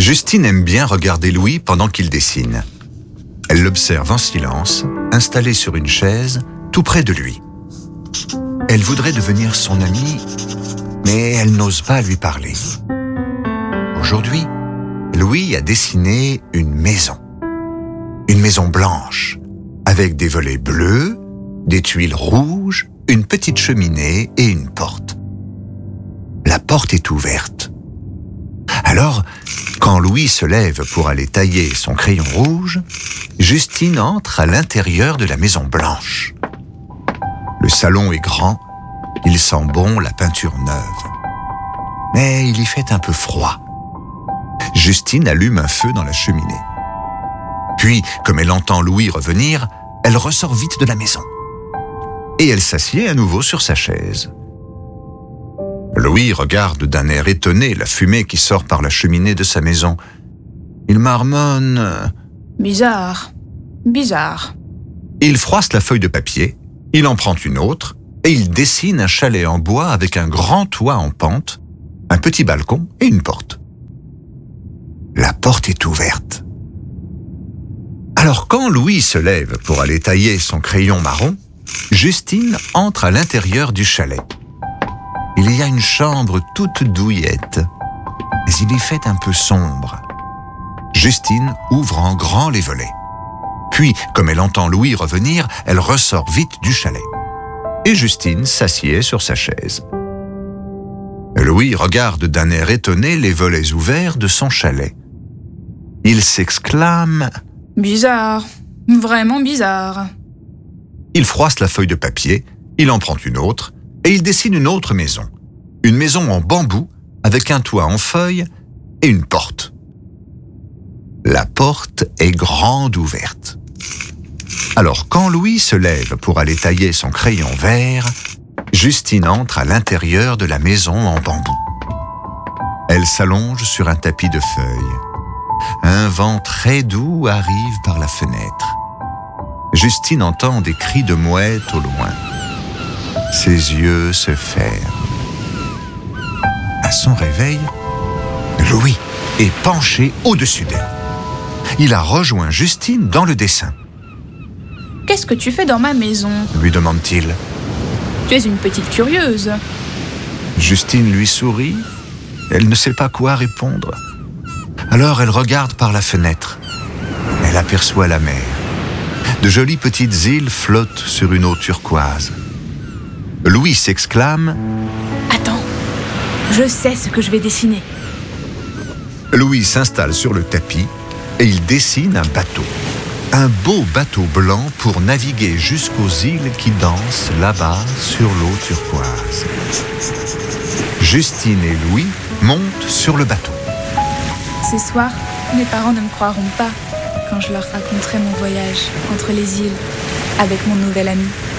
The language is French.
Justine aime bien regarder Louis pendant qu'il dessine. Elle l'observe en silence, installé sur une chaise, tout près de lui. Elle voudrait devenir son amie, mais elle n'ose pas lui parler. Aujourd'hui, Louis a dessiné une maison. Une maison blanche, avec des volets bleus, des tuiles rouges, une petite cheminée et une porte. La porte est ouverte. Alors, quand Louis se lève pour aller tailler son crayon rouge, Justine entre à l'intérieur de la maison blanche. Le salon est grand, il sent bon la peinture neuve. Mais il y fait un peu froid. Justine allume un feu dans la cheminée. Puis, comme elle entend Louis revenir, elle ressort vite de la maison. Et elle s'assied à nouveau sur sa chaise. Louis regarde d'un air étonné la fumée qui sort par la cheminée de sa maison. Il marmonne « Bizarre, bizarre ». Il froisse la feuille de papier, il en prend une autre et il dessine un chalet en bois avec un grand toit en pente, un petit balcon et une porte. La porte est ouverte. Alors quand Louis se lève pour aller tailler son crayon marron, Justine entre à l'intérieur du chalet. Il y a une chambre toute douillette, mais il y fait un peu sombre. Justine ouvre en grand les volets. Puis, comme elle entend Louis revenir, elle ressort vite du chalet. Et Justine s'assied sur sa chaise. Louis regarde d'un air étonné les volets ouverts de son chalet. Il s'exclame « Bizarre, vraiment bizarre ». Il froisse la feuille de papier, il en prend une autre, et il dessine une autre maison. Une maison en bambou, avec un toit en feuilles et une porte. La porte est grande ouverte. Alors quand Louis se lève pour aller tailler son crayon vert, Justine entre à l'intérieur de la maison en bambou. Elle s'allonge sur un tapis de feuilles. Un vent très doux arrive par la fenêtre. Justine entend des cris de mouettes au loin. Ses yeux se ferment. À son réveil, Louis est penché au-dessus d'elle. Il a rejoint Justine dans le dessin. « Qu'est-ce que tu fais dans ma maison ?» lui demande-t-il. « Tu es une petite curieuse. » Justine lui sourit. Elle ne sait pas quoi répondre. Alors elle regarde par la fenêtre. Elle aperçoit la mer. De jolies petites îles flottent sur une eau turquoise. Louis s'exclame « Attends, je sais ce que je vais dessiner. » Louis s'installe sur le tapis et il dessine un bateau. Un beau bateau blanc pour naviguer jusqu'aux îles qui dansent là-bas sur l'eau turquoise. Justine et Louis montent sur le bateau. Ce soir, mes parents ne me croiront pas quand je leur raconterai mon voyage entre les îles avec mon nouvel ami.